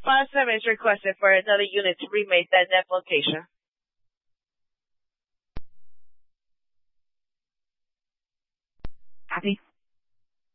File 7 is requested for another unit to remake that net location.